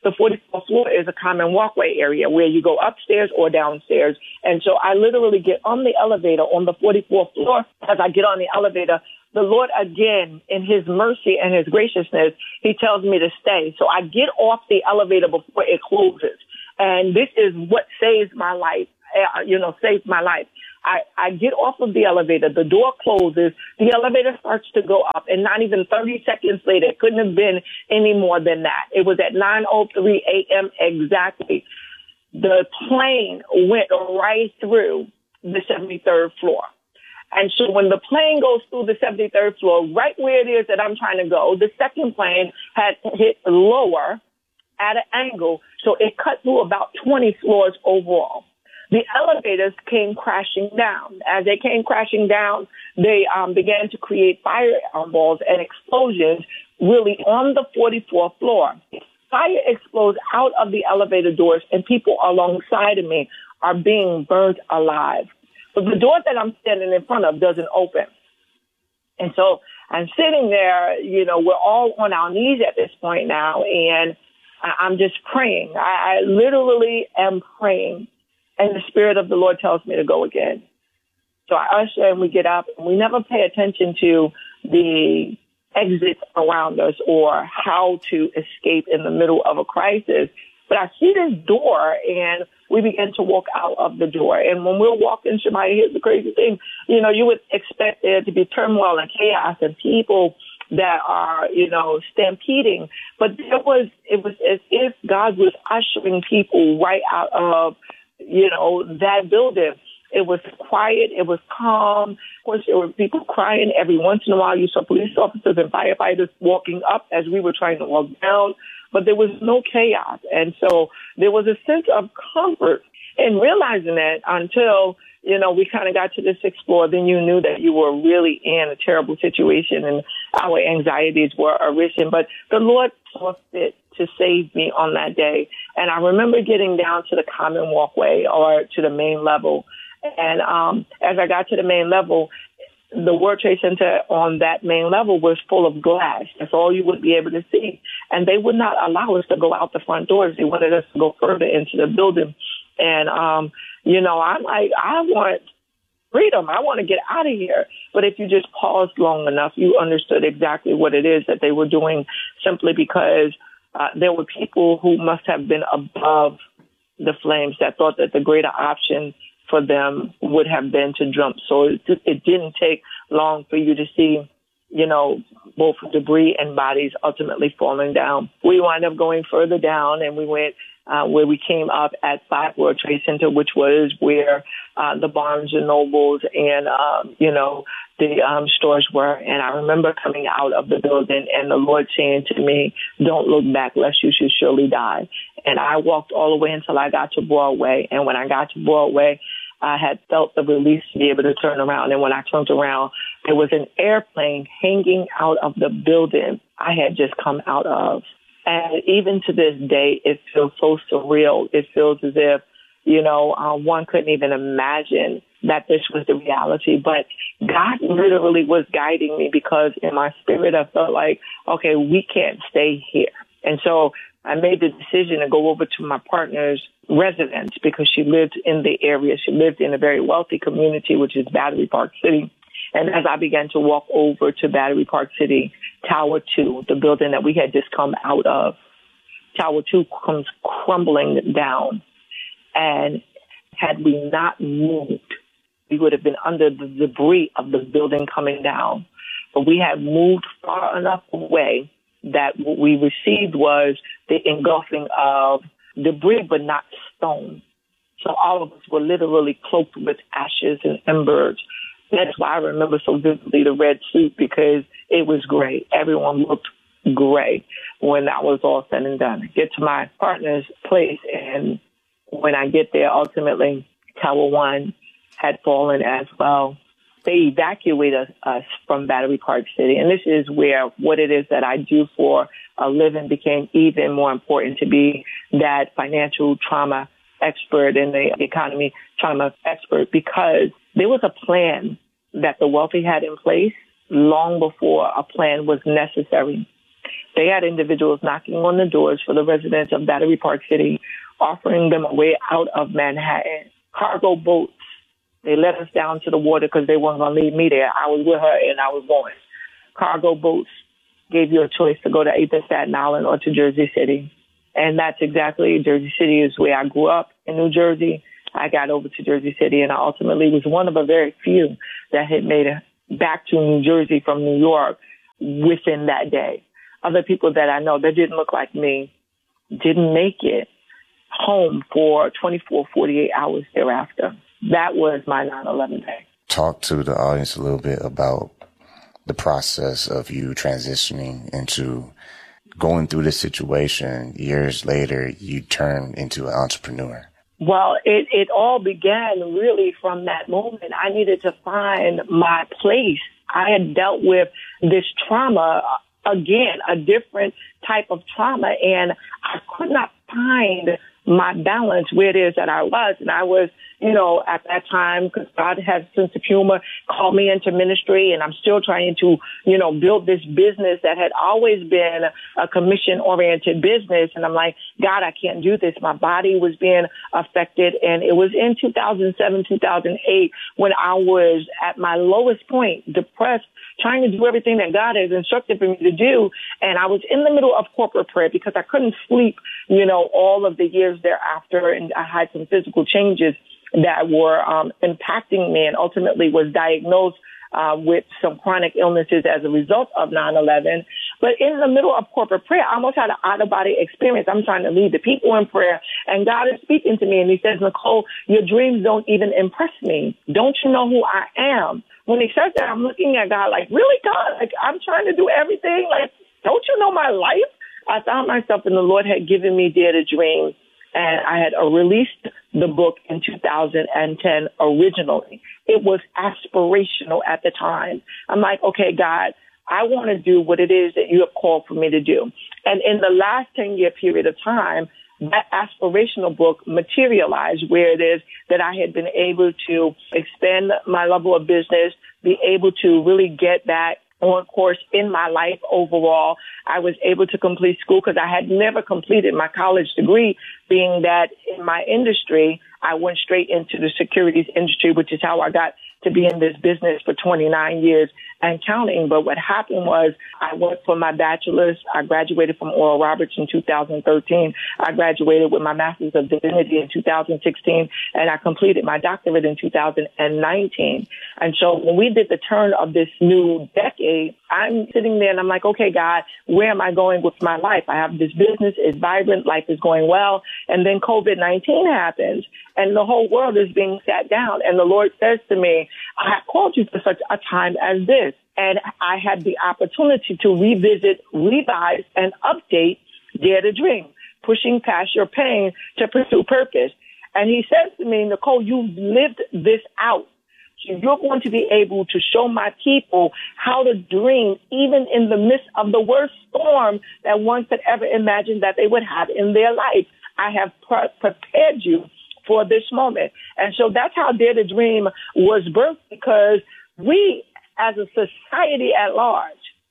the forty-fourth floor is a common walkway area where you go upstairs or downstairs. And so I literally get on the elevator on the forty-fourth floor. As I get on the elevator, the Lord, again, in his mercy and his graciousness, he tells me to stay. So I get off the elevator before it closes. And this is what saves my life, uh, you know, saves my life. I, I get off of the elevator, the door closes, the elevator starts to go up, and not even thirty seconds later, it couldn't have been any more than that. It was at nine oh three a.m. exactly. The plane went right through the seventy-third floor. And so when the plane goes through the seventy-third floor, right where it is that I'm trying to go, the second plane had hit lower at an angle, so it cut through about twenty floors overall. The elevators came crashing down. As they came crashing down, they um, began to create fireballs and explosions really on the forty-fourth floor. Fire explodes out of the elevator doors, and people alongside of me are being burnt alive. But the door that I'm standing in front of doesn't open. And so I'm sitting there, you know, we're all on our knees at this point now, and I'm just praying. I, I literally am praying. And the Spirit of the Lord tells me to go again. So I usher and we get up, and we never pay attention to the exits around us or how to escape in the middle of a crisis. But I see this door, and we begin to walk out of the door. And when we're walking, Shemaiah, here's the crazy thing. You know, you would expect there to be turmoil and chaos and people that are, you know, stampeding. But there was, it was as if God was ushering people right out of, you know, that building. It was quiet. It was calm. Of course, there were people crying. Every once in a while, you saw police officers and firefighters walking up as we were trying to walk down. But there was no chaos. And so there was a sense of comfort in realizing that until, you know, we kind of got to the sixth floor. Then you knew that you were really in a terrible situation and our anxieties were arisen. But the Lord saw fit to save me on that day. And I remember getting down to the common walkway or to the main level. And um, as I got to the main level, the World Trade Center on that main level was full of glass. That's all you would be able to see. And they would not allow us to go out the front doors. They wanted us to go further into the building. And, um, you know, I'm like, I want freedom. I want to get out of here. But if you just paused long enough, you understood exactly what it is that they were doing, simply because uh, there were people who must have been above the flames that thought that the greater option for them would have been to jump. So it, it didn't take long for you to see, you know, both debris and bodies ultimately falling down. We wound up going further down, and we went uh, where we came up at five World Trade Center, which was where uh, the Barnes and Nobles and, um, you know, the um, stores were. And I remember coming out of the building and the Lord saying to me, don't look back lest you should surely die. And I walked all the way until I got to Broadway. And when I got to Broadway, I had felt the release to be able to turn around. And when I turned around, there was an airplane hanging out of the building I had just come out of. And even to this day, it feels so surreal. It feels as if, you know, uh, one couldn't even imagine that this was the reality. But God literally was guiding me, because in my spirit, I felt like, okay, we can't stay here. And so I made the decision to go over to my partner's residence, because she lived in the area. She lived in a very wealthy community, which is Battery Park City. And as I began to walk over to Battery Park City, Tower two, the building that we had just come out of, Tower two comes crumbling down. And had we not moved, we would have been under the debris of the building coming down. But we had moved far enough away that what we received was the engulfing of debris, but not stone. So all of us were literally cloaked with ashes and embers. That's why I remember so vividly the red suit, because it was gray. Everyone looked gray when that was all said and done. I get to my partner's place, and when I get there, ultimately, Tower one had fallen as well. They evacuated us from Battery Park City. And this is where what it is that I do for a living became even more important, to be that financial trauma expert and the economy trauma expert, because there was a plan that the wealthy had in place long before a plan was necessary. they had individuals knocking on the doors for the residents of Battery Park City, offering them a way out of Manhattan. Cargo boats. They let us down to the water because they weren't going to leave me there. I was with her and I was going. Cargo boats gave you a choice to go to either Staten Island or to Jersey City. And that's exactly, Jersey City is where I grew up in New Jersey. I got over to Jersey City, and I ultimately was one of a very few that had made it back to New Jersey from New York within that day. Other people that I know that didn't look like me didn't make it home for twenty-four, forty-eight hours thereafter. That was my nine eleven day. Talk to the audience a little bit about the process of you transitioning into going through this situation. Years later, you turned into an entrepreneur. Well, it, it all began really from that moment. I needed to find my place. I had dealt with this trauma, again, a different type of trauma, and I could not find my balance where it is that I was. And I was, you know, at that time, because God has a sense of humor, called me into ministry, and I'm still trying to, you know, build this business that had always been a commission-oriented business. And I'm like, God, I can't do this. My body was being affected. And it was in two thousand seven, two thousand eight when I was at my lowest point, depressed, trying to do everything that God has instructed for me to do. And I was in the middle of corporate prayer because I couldn't sleep, you know, all of the years thereafter. And I had some physical changes that were um, impacting me, and ultimately was diagnosed uh, with some chronic illnesses as a result of nine eleven. But in the middle of corporate prayer, I almost had an out-of-body experience. I'm trying to lead the people in prayer, and God is speaking to me, and he says, Nicole, your dreams don't even impress me. Don't you know who I am? When he says that, I'm looking at God like, really, God? Like, I'm trying to do everything? Like, don't you know my life? I found myself, and the Lord had given me Dare to Dream. And I had uh, released the book in two thousand ten originally. It was aspirational at the time. I'm like, okay, God, I want to do what it is that you have called for me to do. And in the last ten-year period of time, that aspirational book materialized where it is that I had been able to expand my level of business, be able to really get back on course in my life overall. I was able to complete school because I had never completed my college degree, being that in my industry, I went straight into the securities industry, which is how I got to be in this business for twenty-nine years and counting. But what happened was I went for my bachelor's. I graduated from Oral Roberts in two thousand thirteen. I graduated with my master's of divinity in two thousand sixteen, and I completed my doctorate in two thousand nineteen. And so when we did the turn of this new decade, I'm sitting there and I'm like, okay, God, where am I going with my life? I have this business, it's vibrant, life is going well. And then COVID nineteen happens, and the whole world is being sat down. And the Lord says to me, I have called you for such a time as this. And I had the opportunity to revisit, revise, and update Dare to Dream, pushing past your pain to pursue purpose. And he says to me, Nicole, you've lived this out. So you're going to be able to show my people how to dream even in the midst of the worst storm that one could ever imagine that they would have in their life. I have pre- prepared you for this moment. And so that's how Dare to Dream was birthed, because we as a society at large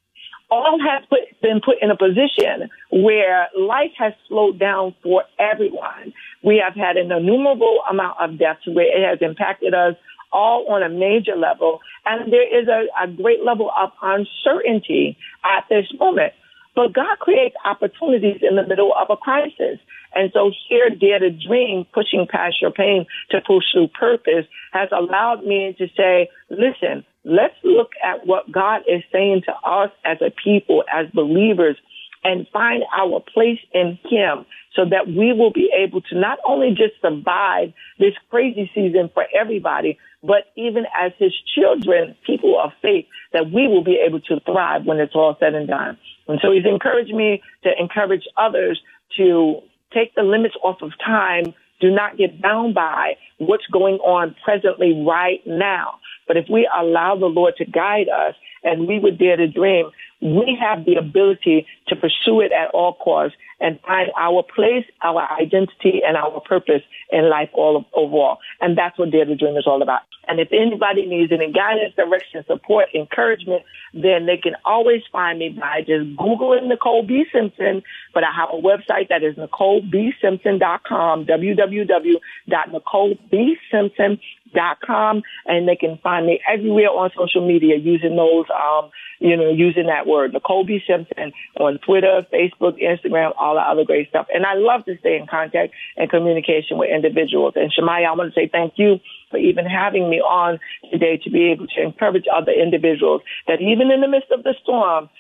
all have put, been put in a position where life has slowed down for everyone. We have had an innumerable amount of deaths where it has impacted us all on a major level. And there is a, a great level of uncertainty at this moment. But God creates opportunities in the middle of a crisis. And so here, Dare to Dream, pushing past your pain to pursue purpose, has allowed me to say, listen, let's look at what God is saying to us as a people, as believers, and find our place in Him so that we will be able to not only just survive this crazy season for everybody, but even as His children, people of faith, that we will be able to thrive when it's all said and done. And so He's encouraged me to encourage others to take the limits off of time. Do not get bound by what's going on presently right now. But if we allow the Lord to guide us and we would dare to dream, we have the ability to pursue it at all costs and find our place, our identity, and our purpose in life all of, overall. And that's what Dare to Dream is all about. And if anybody needs any guidance, direction, support, encouragement, then they can always find me by just Googling Nicole B. Simpson. But I have a website that is nicole b simpson dot com, w w w dot nicole b simpson dot com, and they can find me everywhere on social media using those, um, you know, using that word, Nicole B. Simpson, on Twitter, Facebook, Instagram, all the other great stuff. And I love to stay in contact and communication with individuals. And Shemaya, I want to say thank you for even having me on today to be able to encourage other individuals that even in the midst of the storm,